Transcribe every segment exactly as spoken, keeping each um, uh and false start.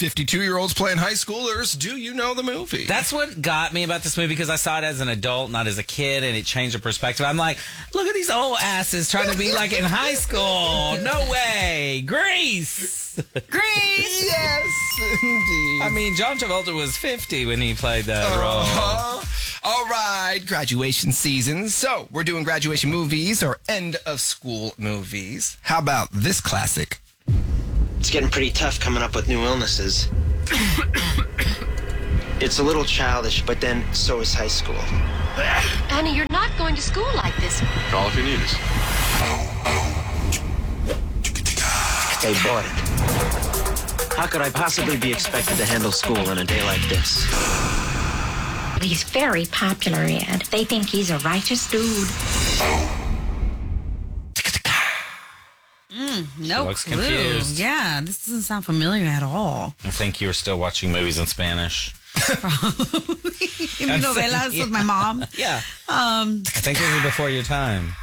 fifty-two-year-olds playing high schoolers. Do you know the movie? That's what got me about this movie, because I saw it as an adult, not as a kid, and it changed the perspective. I'm like, look at these old asses trying to be like in high school. No way. Grease. Grease. Yes, indeed. I mean, John Travolta was fifty when he played that Uh-huh. role. All right, graduation season. So we're doing graduation movies or end of school movies. How about this classic? It's getting pretty tough coming up with new illnesses. It's a little childish, but then so is high school. Annie, you're not going to school like this. Call if you need us. Hey, boy. How could I possibly be expected to handle school on a day like this? He's very popular, Ed. They think he's a righteous dude. Mm, no looks clue. confused. Yeah, this doesn't sound familiar at all. I think you were still watching movies in Spanish. Mi novelas with my mom. Yeah. Um, I think this was before your time.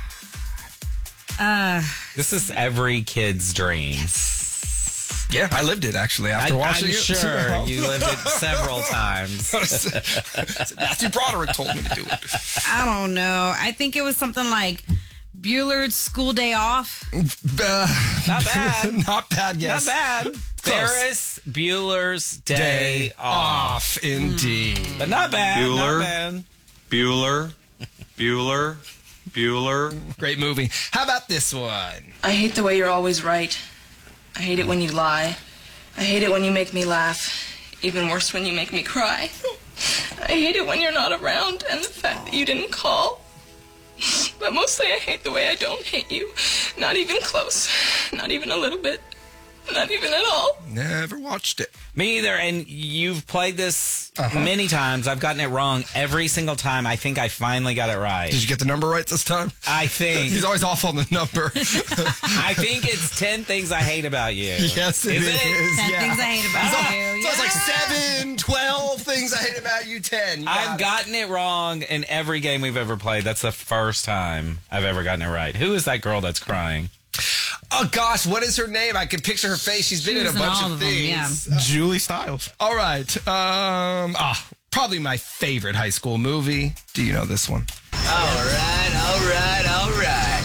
uh, This is every kid's dream. Yeah, I lived it actually after I, watching I'm it. sure you lived it several times. Matthew Broderick told me to do it. I don't know. I think it was something like Bueller's School Day Off. Uh, Not bad. Not bad, yes. Not bad. Ferris Bueller's Day, Day Off. off, indeed. But not bad. Bueller. Not bad. Bueller, Bueller, Bueller. Great movie. How about this one? I hate the way you're always right. I hate it when you lie. I hate it when you make me laugh. Even worse when you make me cry. I hate it when you're not around and the fact that you didn't call. But mostly I hate the way I don't hate you. Not even close. Not even a little bit. Not even at all. Never watched it. Me either. And you've played this Uh-huh. many times. I've gotten it wrong every single time. I think I finally got it right. Did you get the number right this time? I think. He's always off on the number. I think it's ten things I hate about you. Yes, it is. is. It? Ten Yeah. things I hate about you. So it's like seven, twelve things I hate about you, ten. You got I've it. gotten it wrong in every game we've ever played. That's the first time I've ever gotten it right. Who is that girl that's crying? Oh, gosh, what is her name? I can picture her face. She's been She in a was in bunch all of of them, things. yeah. Julie Stiles. All right. Um, ah, probably my favorite high school movie. Do you know this one? All right, all right, all right.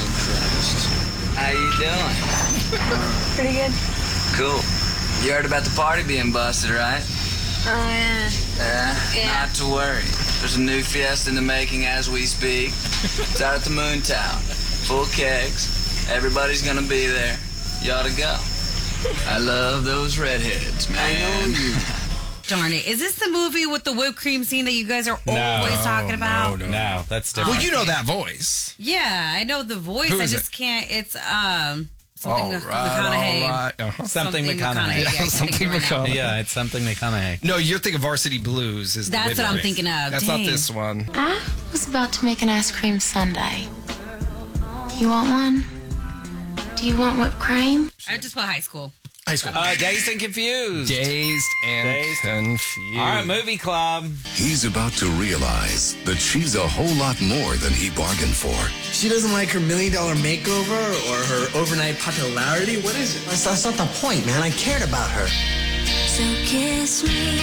How you doing? Pretty good. Cool. You heard about the party being busted, right? Oh, yeah. Uh, Yeah. Not to worry. There's a new fiesta in the making as we speak. It's out at the Moon Town. Full kegs. Everybody's gonna be there. You ought to go. I love those redheads, man. I know you. Darn it. Is this the movie with the whipped cream scene that you guys are No. always talking about? no. No, that's different. Well, you know that voice. Yeah, I know the voice. Who I is just it? can't. It's um something All with right, McConaughey. all right. Uh-huh. Something, Something McConaughey. McConaughey. Yeah, I can't Something think of it right now. McConaughey. Yeah, it's something McConaughey. No, you're thinking Varsity Blues. Is the That's what I'm winner. thinking of. That's Dang. not this one. I was about to make an ice cream sundae. You want one? Do you want whipped cream? I just put high school. High school. Uh, Dazed and Confused. Dazed and Dazed. Confused. All right, movie club. He's about to realize that she's a whole lot more than he bargained for. She doesn't like her million dollar makeover or her overnight popularity. What is it? That's, that's not the point, man. I cared about her. So kiss me.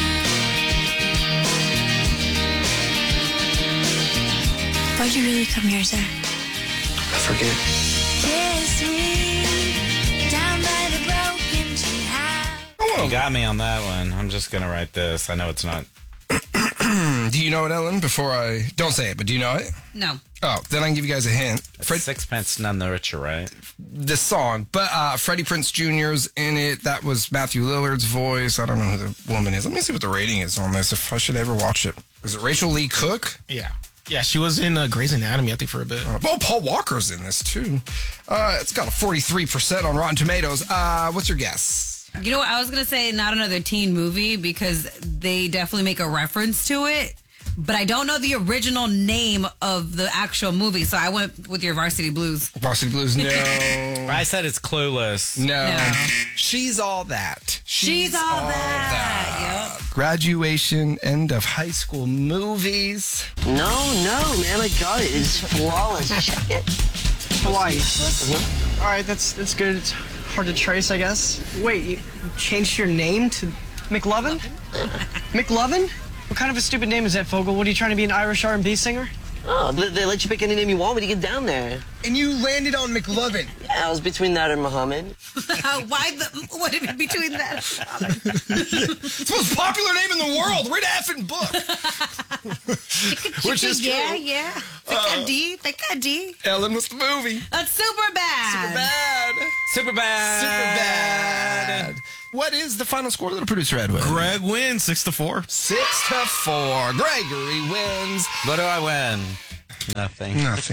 Why'd you really come here, sir? I forget. Kiss me down by the broken tree house. You got me on that one. I'm just going to write this. I know it's not. Do you know it, Ellen? Before I... Don't say it, but do you know it? No. Oh, then I can give you guys a hint. Fred, Sixpence None the Richer, right? This song. But uh, Freddie Prinze Junior's in it. That was Matthew Lillard's voice. I don't know who the woman is. Let me see what the rating is on this, if I should ever watch it. Is it Rachel Lee Cook? Yeah. Yeah, she was in uh, Grey's Anatomy, I think, for a bit. Uh, oh, Paul Walker's in this, too. Uh, it's got a forty-three percent on Rotten Tomatoes. Uh, what's your guess? You know what? I was going to say not another teen movie because they definitely make a reference to it. But I don't know the original name of the actual movie, so I went with your Varsity Blues. Varsity Blues, no. I said it's Clueless. No. No. She's all that. She's, all, that. Yep. Graduation, end of high school movies. No, no, man. I got it. It's flawless. Check it. Hawaii. All right, that's that's good. It's hard to trace, I guess. Wait, you changed your name to McLovin? McLovin? What kind of a stupid name is that, Fogel? What, are you trying to be an Irish R and B singer? Oh, they, they let you pick any name you want when you get down there. And you landed on McLovin. Yeah, I was between that and Muhammad. Why the, what in between that? It's the most popular name in the world. Read effing book. Which is true. Yeah, yeah. Think I D. Think I D. Ellen, what's the movie? That's super bad. Super bad. Super bad. Super bad. What is the final score, little producer Edwin? Greg wins six to four. Six to four. Gregory wins. What do I win? Nothing. Nothing.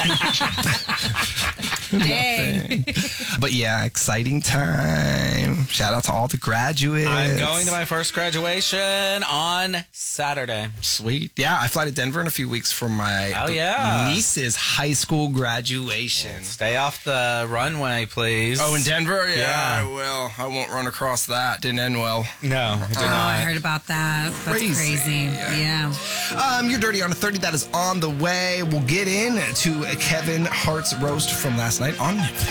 Dang. But yeah, exciting time. Shout out to all the graduates. I'm going to my first graduation on Saturday. Sweet. Yeah, I fly to Denver in a few weeks for my Oh, yeah. niece's high school graduation. Stay off the runway, please. Oh, in Denver? Yeah, Yeah. I will. I won't run across that. Didn't end well. No, it did Oh, I not. heard about that. That's Crazy. crazy. Yeah. Um, you're dirty on a thirty. That is on the way. We'll get in to Kevin Hart's roast from last night on Netflix.